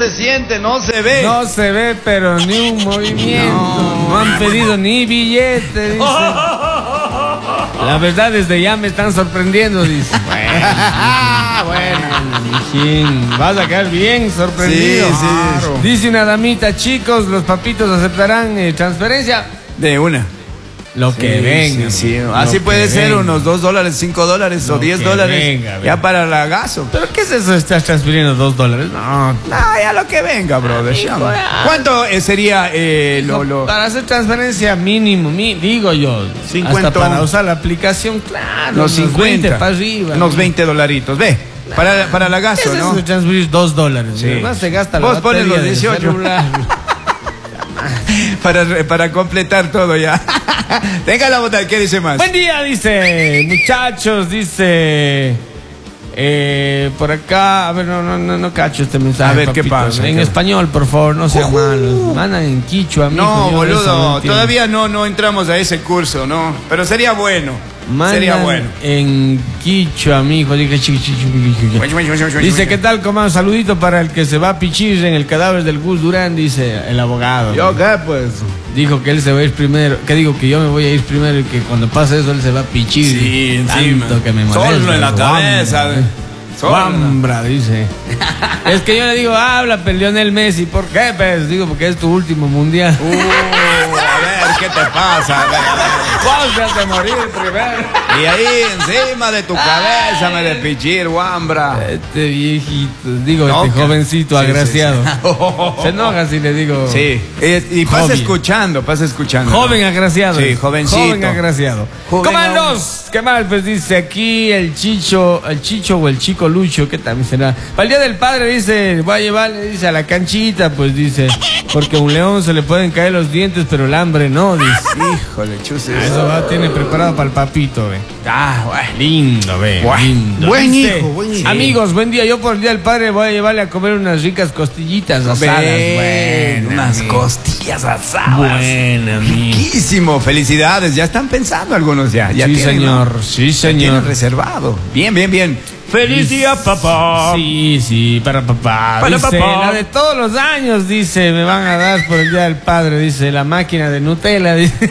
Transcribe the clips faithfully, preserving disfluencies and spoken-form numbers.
se siente, no se ve. No se ve, pero ni un movimiento. No, no han pedido ni billete, dice. La verdad, desde ya me están sorprendiendo, dice. Bueno, bueno, mijín, vas a quedar bien sorprendido. Sí, sí, claro. Dice una damita, chicos, los papitos aceptarán eh, transferencia. De una. Lo Sí, que venga. sí, sí. Así puede ser venga. unos dos dólares, cinco dólares o diez dólares. Venga, ya para el gaso. ¿Pero qué es eso de estar transfiriendo dos dólares? No, No, ya lo que venga, brother. Hijo, Ya. ya. ¿Cuánto eh, sería eh, lo, lo... para hacer transferencia mínimo, mi, digo yo, cincuenta. hasta para usar la aplicación, claro, Los unos veinte cincuenta. para arriba. Unos veinte dolaritos. Ve, para, para la ¿Qué gaso, es ¿no? eso de transferir dos dólares? Sí. Además se gasta la Vos pones batería los del dieciocho. celular. para, para completar todo ya. Tenga la bota, ¿qué dice más? Buen día, dice, muchachos, dice, eh, por acá, a ver, no, no, no, no cacho este mensaje. A ver, ¿qué papito. pasa? En ¿Qué? español, por favor, no sean Uh. malos. Mandan en quichua, mijo, No, yo eso no boludo, entiendo. todavía no, no entramos a ese curso, ¿no? Pero sería bueno. Mandan Sería bueno. en quichua, mijo. Dije, chi, chi, chi, chi, chi. Dice, ¿qué tal, comando? Saludito para el que se va a pichir en el cadáver del Gus Durán, dice el abogado. Yo qué, pues. Dijo que él se va a ir primero. Que digo que yo me voy a ir primero y que cuando pase eso él se va a pichir. Sí, encima. Tanto que me molesta. Solo en la cabeza. Guambra, Solo. Guambra, dice. Es que yo le digo, habla, Lionel Messi. ¿Por qué? Pues digo, porque es tu último mundial. Uh, a ver, ¿qué te pasa? A ver, a ver. Vos ya te morir primero. Y ahí encima de tu cabeza me de pichir, guambra. Este viejito, digo, No, este jovencito sí, agraciado. sí, sí. Se enoja si le digo. Sí, y, y pasa Joven. escuchando, pasa escuchando. Joven agraciado. Sí, jovencito. Joven agraciado. Joven Comandos, qué mal, pues dice aquí el Chicho, el Chicho o el Chico Lucho, ¿qué también será? Para el Día del Padre dice, voy a llevarle, dice, a la canchita, pues dice, porque a un león se le pueden caer los dientes, pero el hambre no, dice. Híjole, chuse. Eso va, tiene preparado para el papito, ve. Ah, bueno. Lindo, ve. Buah. Lindo. Buen Dice, hijo, buen hijo. amigos, buen día. Yo por el Día del Padre voy a llevarle a comer unas ricas costillitas asadas. Ven, Buena, unas amigo. costillas asadas. Buena, amigo. Riquísimo, felicidades. Ya están pensando algunos ya. ya Sí, tienen, señor, ¿no? sí, Ya señor. tienen reservado. Bien, bien, bien. Feliz día, papá. Sí, sí, para papá. Para dice, papá. la de todos los años, dice, me van a dar por el Día del Padre, dice, la máquina de Nutella, dice.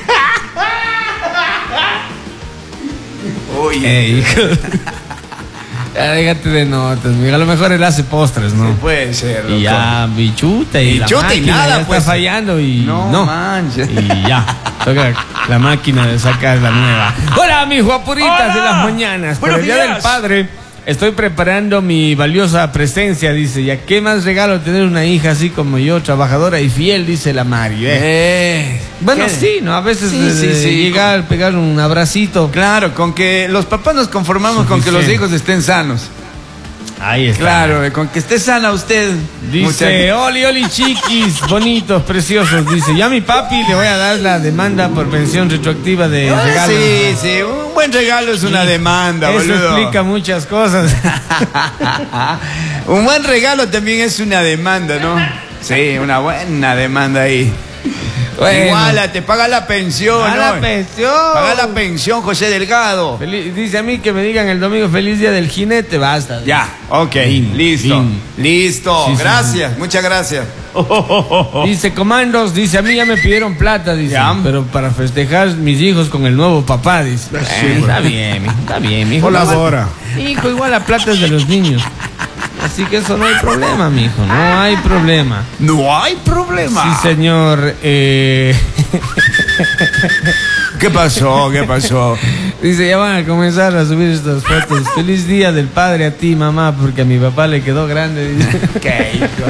Oye, Ey, hijo. Ya déjate de notas, amigo. A lo mejor él hace postres, ¿no? sí, puede ser. Y loco. ya, bichuta y, la Bichuta y máquina nada, ya pues. está fallando y No no. manches. Y ya, toca la máquina de sacar la nueva. Hola, mis guapuritas Hola. de las mañanas. Por Buenos el Día días. del Padre estoy preparando mi valiosa presencia, dice. Ya qué más regalo tener una hija así como yo, trabajadora y fiel, dice la Mari. ¿eh? Eh, Bueno, ¿qué? sí, ¿no? A veces Sí, de- sí, de sí. llegar, pegar un abracito. Claro, con que los papás nos conformamos con que los Suficiente. hijos estén sanos. Ahí está. Claro, eh, con que esté sana usted. Dice, muchacho. oli, oli, chiquis, bonitos, preciosos. Dice, ya a mi papi le voy a dar la demanda por pensión retroactiva de Ah, regalo. sí, sí, un buen regalo es una Sí, demanda, Eso boludo. explica muchas cosas. Un buen regalo también es una demanda, ¿no? Sí, una buena demanda ahí. Bueno. Igual, te paga la pensión, A ¿no? la pensión. Paga la pensión, José Delgado. Feliz- dice a mí que me digan el domingo feliz día del jinete, basta. Ya, ok, Fin, listo. fin. Listo, Sí, sí, gracias, muchas gracias. Dice, comandos, dice, a mí ya me pidieron plata, dice, Ya. pero para festejar mis hijos con el nuevo papá, dice. Eh, está bien, mijo, está bien, mijo. Colabora. Hijo, igual la plata es de los niños. Así que eso no hay problema, mijo, no hay problema. No hay problema. Sí, señor. Eh... ¿Qué pasó? ¿Qué pasó? Dice, ya van a comenzar a subir estas fotos. Feliz día del padre a ti, mamá, porque a mi papá le quedó grande. Dice. ¿Qué hijo?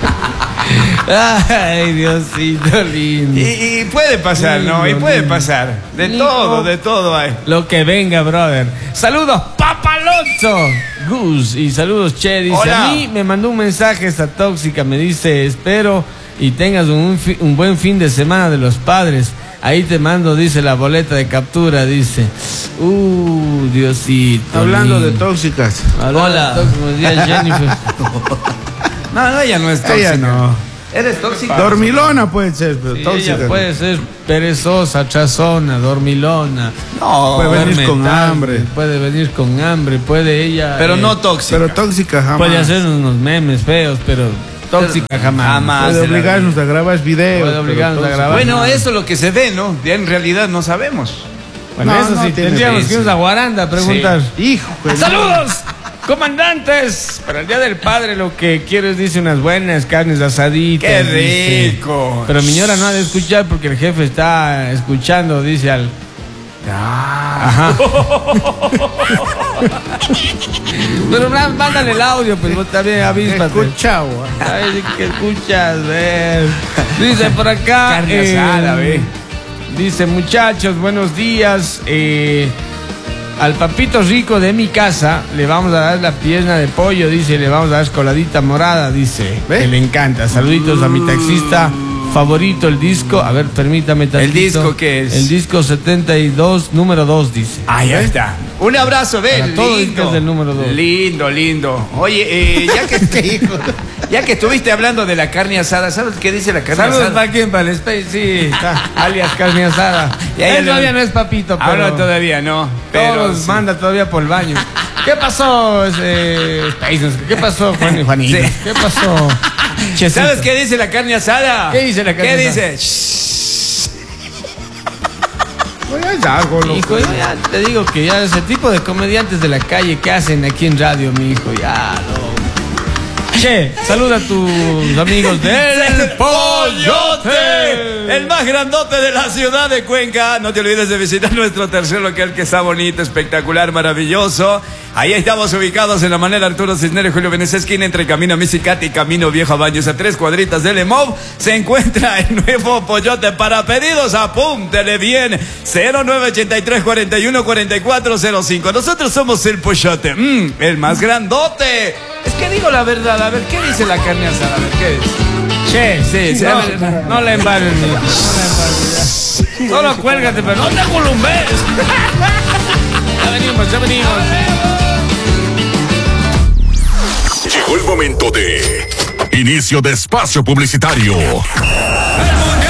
Ay, Diosito lindo. Y, y puede pasar, ¿no? Y puede pasar. De Hijo. todo, de todo hay. Lo que venga, brother. Saludos, Papalotso. Gus. Y saludos, Che. Dice, Hola. a mí me mandó un mensaje esta tóxica. Me dice, espero y tengas un, fi- un buen fin de semana de los padres. Ahí te mando, dice, la boleta de captura. Dice, uh, Diosito. Hablando de lindo. tóxicas. Hablando Hola. de tóxicos días, Jennifer. No, no, ella no es tóxica. Ella no. ¿Eres tóxica? Dormilona puede ser, pero Sí, tóxica. ella puede ser perezosa, chazona, dormilona. No, Puede venir duerme con tarde, hambre. Puede venir con hambre, puede ella. pero eh, no tóxica. Pero tóxica jamás. Puede hacer unos memes feos, pero tóxica jamás. Jamás. Puede obligarnos a grabar videos. Puede obligarnos a grabar. Bueno, eso es lo que se ve, ¿no? Ya en realidad no sabemos. Bueno, No, eso no sí, tiene tendríamos que precio. irnos a Guaranda a preguntar. Hijo, pues, ¡Saludos! Comandantes, para el Día del Padre lo que quiero es, dice, unas buenas carnes asaditas. ¡Qué dice. rico! Pero mi señora no ha de escuchar porque el jefe está escuchando, dice al... Ajá. Pero má- mándale el audio, pues vos también avíspate. escucha, güey. Ay, que escuchas, ver. Dice por acá. Carne eh, asada, ve. Dice, muchachos, buenos días. Eh, al papito rico de mi casa le vamos a dar la pierna de pollo, dice, le vamos a dar escoladita morada, dice. ¿Ve? Que le encanta. Saluditos a mi taxista favorito, el disco. A ver, permítame tantito. ¿El disco qué es? El disco setenta y dos, número dos, dice. Ahí está. Un abrazo, ve. Para todos Lindo. es del número dos. Lindo, lindo. Oye, eh, ya que ya que estuviste hablando de la carne asada, ¿sabes qué dice la carne Saludos asada? para quién, para el Space, sí, alias carne asada. Ya, ya Él le- todavía no es papito, pero Ahora todavía no. Pero todos sí. manda todavía por el baño. ¿Qué pasó, ese Space? ¿Qué pasó, Juan y Juanito? Sí. ¿Qué pasó? Chesito? ¿Sabes qué dice la carne asada? ¿Qué dice la carne ¿Qué asada? dice? Oye, es algo, loco. Hijo, yo ya te digo que ya ese tipo de comediantes de la calle que hacen aquí en radio, mi hijo, ya no. Che, saluda a tus amigos del Pollote. El más grandote de la ciudad de Cuenca. No te olvides de visitar nuestro tercer local que está bonito, espectacular, maravilloso. Ahí estamos ubicados en la manera Arturo Cisneros, Julio Venecia, esquina entre Camino Misicati y Camino Viejo Baños, a tres cuadritas del Emov. Se encuentra el nuevo Pollote. Para pedidos, apúntele bien. cero nueve ochenta y tres, cuarenta y uno, cuarenta y cuatro cero cinco. Nosotros somos el Pollote, mm, el más grandote. Es que digo la verdad, a ver, ¿qué dice la carne asada? A ver, ¿qué dice? Che, sí, sí, no, a ver, no la embarres, mi hijo, no la embarres, ya. Solo cuélgate, pero no te columbes. Ya venimos, ya venimos. Llegó el momento de inicio de espacio publicitario.